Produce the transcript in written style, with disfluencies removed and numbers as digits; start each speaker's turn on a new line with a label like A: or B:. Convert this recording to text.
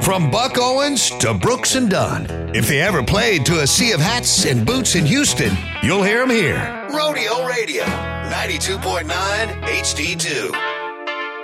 A: From Buck Owens to Brooks and Dunn. If they ever played to a sea of hats and boots in Houston, you'll hear them here. Rodeo Radio, 92.9 HD2.